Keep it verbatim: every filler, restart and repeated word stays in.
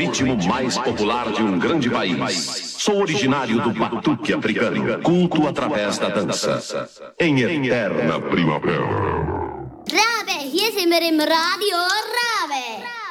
ritmo mais popular de um grande país. Sou originário do batuque africano, culto através da dança. Em eterna primavera. Rabe, hier sind wir im Radio Rabe.